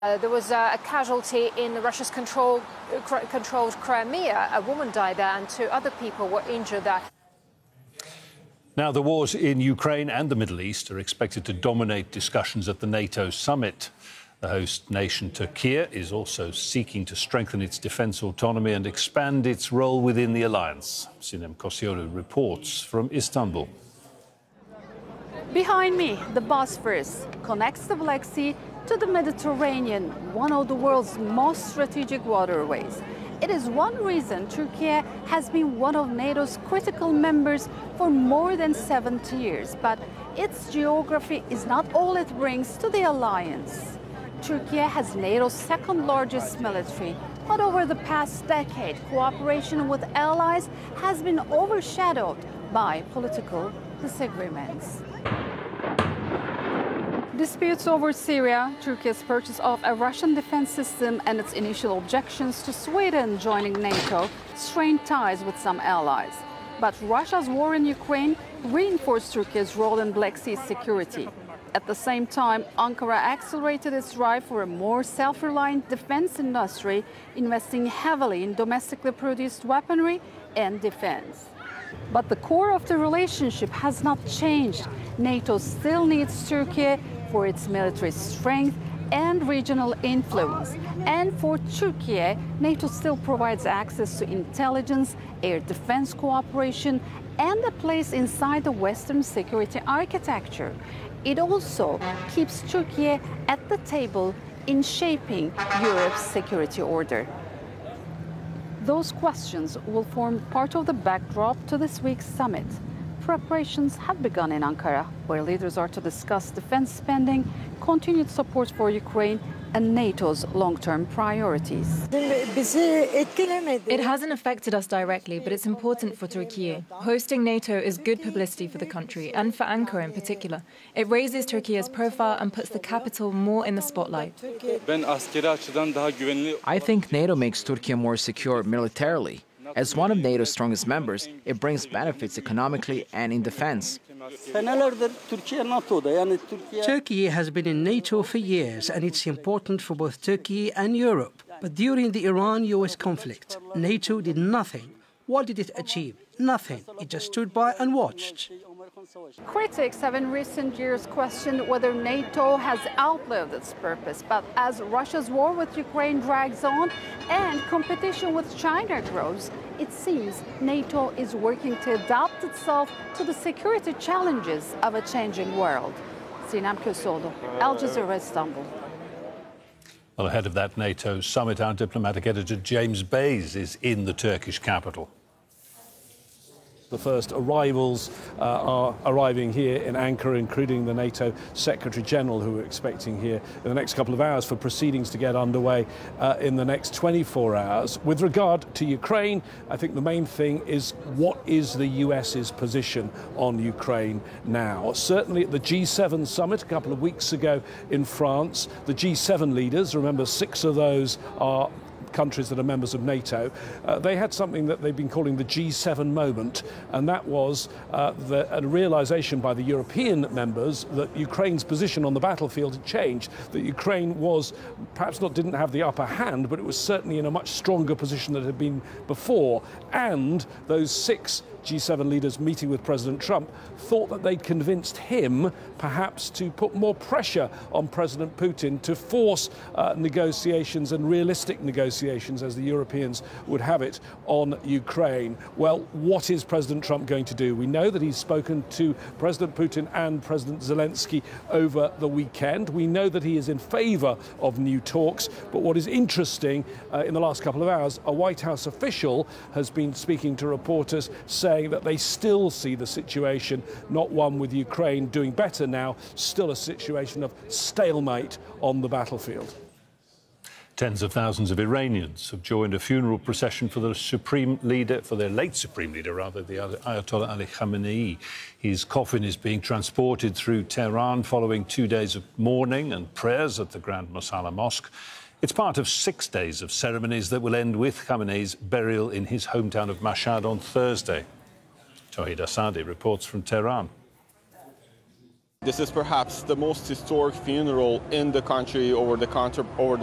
There was a casualty in Russia's controlled Crimea. A woman died there and 2 other people were injured there. Now, the wars in Ukraine and the Middle East are expected to dominate discussions at the NATO summit. The host nation, Turkey, is also seeking to strengthen its defence autonomy and expand its role within the alliance. Sinem Kosyolu reports from Istanbul. Behind me, the Bosphorus connects the Black Sea to the Mediterranean, one of the world's most strategic waterways. It is one reason Turkey has been one of NATO's critical members for more than 70 years. But its geography is not all it brings to the alliance. Turkey has NATO's second largest military, but over the past decade, cooperation with allies has been overshadowed by political disagreements. Disputes over Syria, Turkey's purchase of a Russian defense system and its initial objections to Sweden joining NATO strained ties with some allies. But Russia's war in Ukraine reinforced Turkey's role in Black Sea security. At the same time, Ankara accelerated its drive for a more self-reliant defense industry, investing heavily in domestically produced weaponry and defense. But the core of the relationship has not changed. NATO still needs Turkey for its military strength and regional influence. And for Turkey, NATO still provides access to intelligence, air defense cooperation, and a place inside the Western security architecture. It also keeps Turkey at the table in shaping Europe's security order. Those questions will form part of the backdrop to this week's summit. Preparations have begun in Ankara, where leaders are to discuss defense spending, continued support for Ukraine, and NATO's long-term priorities. It hasn't affected us directly, but it's important for Turkey. Hosting NATO is good publicity for the country, and for Ankara in particular. It raises Turkey's profile and puts the capital more in the spotlight. I think NATO makes Turkey more secure militarily. As one of NATO's strongest members, it brings benefits economically and in defense. Turkey has been in NATO for years, and it's important for both Turkey and Europe. But during the Iran-US conflict, NATO did nothing. What did it achieve? Nothing. It just stood by and watched. Critics have in recent years questioned whether NATO has outlived its purpose. But as Russia's war with Ukraine drags on and competition with China grows, it seems NATO is working to adapt itself to the security challenges of a changing world. Sinem Kosyolu, Al Jazeera, Istanbul. Well, ahead of that NATO summit, our diplomatic editor James Bays is in the Turkish capital. The first arrivals are arriving here in Ankara, including the NATO Secretary-General, who we're expecting here in the next couple of hours for proceedings to get underway in the next 24 hours. With regard to Ukraine, I think the main thing is what is the US's position on Ukraine now? Certainly at the G7 summit a couple of weeks ago in France, the G7 leaders, remember 6 of those are countries that are members of NATO, they had something that they've been calling the G7 moment, and that was a realization by the European members that Ukraine's position on the battlefield had changed, that Ukraine was perhaps didn't have the upper hand, but it was certainly in a much stronger position than it had been before. And those 6 G7 leaders meeting with President Trump thought that they'd convinced him perhaps to put more pressure on President Putin to force negotiations and realistic negotiations, as the Europeans would have it, on Ukraine. Well, what is President Trump going to do? We know that he's spoken to President Putin and President Zelensky over the weekend. We know that he is in favor of new talks. But what is interesting, in the last couple of hours, a White House official has been speaking to reporters saying that they still see the situation, not one with Ukraine doing better now, still a situation of stalemate on the battlefield. Tens of thousands of Iranians have joined a funeral procession for their supreme leader, the Ayatollah Ali Khamenei. His coffin is being transported through Tehran following 2 days of mourning and prayers at the Grand Mosalla Mosque. It's part of 6 days of ceremonies that will end with Khamenei's burial in his hometown of Mashhad on Thursday. Tawhid Asadi reports from Tehran. This is perhaps the most historic funeral in the country over the